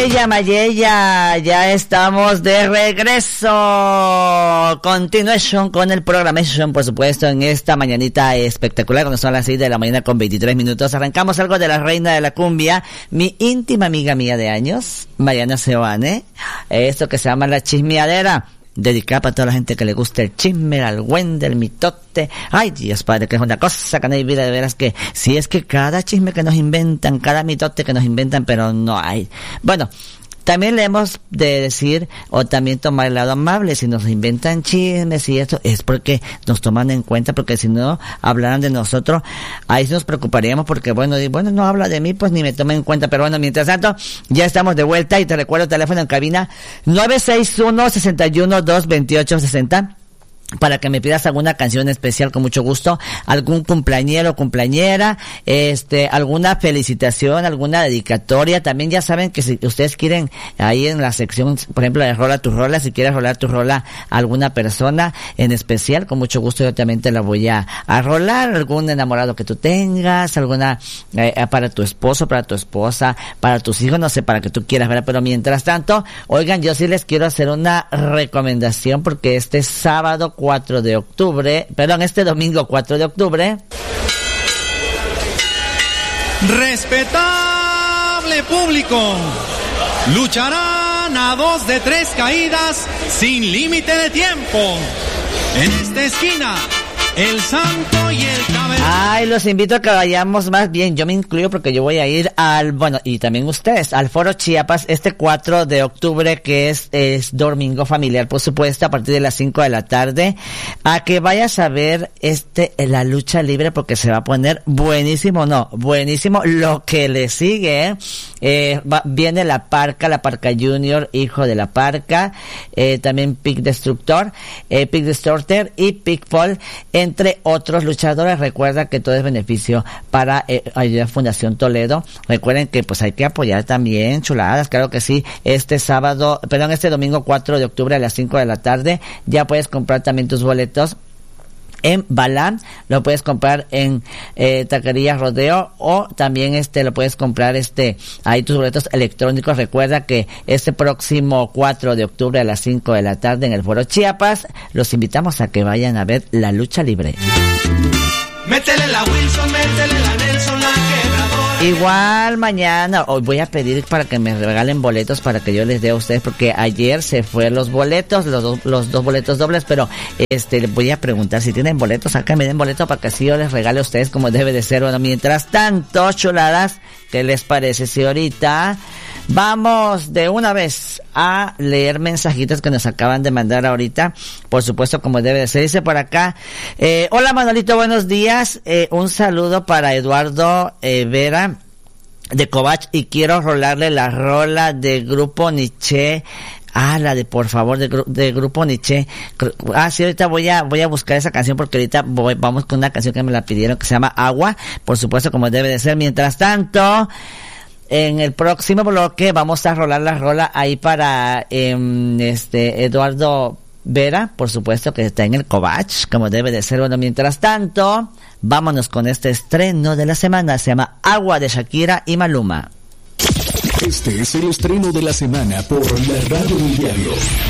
Mayella, ya estamos de regreso. Continuation con el programation, por supuesto, en esta mañanita espectacular, cuando son las 6 de la mañana con 23 minutos. Arrancamos algo de la reina de la cumbia, mi íntima amiga mía de años, Mariana Seoane. Esto que se llama La Chismeadera. Dedicada para toda la gente que le gusta el chisme, el algüende, el mitote. Ay, Dios Padre, que es una cosa que no hay vida, de veras que si es que cada chisme que nos inventan, cada mitote que nos inventan, pero no hay. Bueno, también le hemos de decir, o también tomar el lado amable, si nos inventan chismes y esto, es porque nos toman en cuenta, porque si no hablaran de nosotros, ahí nos preocuparíamos, porque bueno, no habla de mí, pues ni me tomen en cuenta, pero bueno, mientras tanto, ya estamos de vuelta, y te recuerdo el teléfono en cabina, 961-61-228-60, para que me pidas alguna canción especial con mucho gusto, algún cumpleañero o cumpleañera, alguna felicitación, alguna dedicatoria. También ya saben que si ustedes quieren ahí en la sección, por ejemplo, de Rola tu Rola, si quieres rolar tu rola a alguna persona en especial, con mucho gusto yo también te la voy a rolar, algún enamorado que tú tengas, alguna para tu esposo, para tu esposa, para tus hijos, no sé, para que tú quieras, ¿verdad? Pero mientras tanto, oigan, yo sí les quiero hacer una recomendación, porque este sábado 4 de octubre, perdón, este domingo 4 de octubre. Respetable público, lucharán a 2 de 3 caídas sin límite de tiempo. En esta esquina, el Santo y el Cabello. Ay, los invito a que vayamos, más bien, yo me incluyo porque yo voy a ir y también ustedes, al Foro Chiapas este 4 de octubre, que es domingo familiar, por supuesto, a partir de las 5 de la tarde, a que vayas a ver la lucha libre, porque se va a poner buenísimo lo que le sigue, viene la Parca Junior, hijo de la Parca, también Pig Destructor y Pig Paul, entre otros luchadores. Recuerda que todo es beneficio para ayudar a Fundación Toledo. Recuerden que pues hay que apoyar también, chuladas, claro que sí. Este domingo 4 de octubre a las 5 de la tarde, ya puedes comprar también tus boletos en Balán, lo puedes comprar en Taquería Rodeo, o también lo puedes comprar ahí tus boletos electrónicos. Recuerda que este próximo 4 de octubre a las 5 de la tarde en el Foro Chiapas, los invitamos a que vayan a ver la lucha libre. Métele la Wilson, métele la Nelson, la Quebradora. Igual mañana, hoy voy a pedir para que me regalen boletos para que yo les dé a ustedes, porque ayer se fue los boletos, los dos boletos dobles, pero les voy a preguntar si tienen boletos, acá me den boletos para que así yo les regale a ustedes como debe de ser. Bueno, mientras tanto, chuladas, ¿qué les parece si ahorita vamos de una vez a leer mensajitos que nos acaban de mandar ahorita? Por supuesto, como debe de ser. Dice por acá, hola Manolito, buenos días, un saludo para Eduardo Vera de Covach, y quiero rolarle la rola de Grupo Nietzsche. La de por favor de Grupo Nietzsche. Sí, ahorita voy a buscar esa canción, porque ahorita vamos con una canción que me la pidieron que se llama Agua, por supuesto, como debe de ser. Mientras tanto, en el próximo bloque vamos a rolar la rola ahí para Eduardo Vera, por supuesto, que está en el Covach, como debe de ser. Bueno, mientras tanto, vámonos con este estreno de la semana. Se llama Agua, de Shakira y Maluma. Este es el estreno de la semana por la Radio del Diario.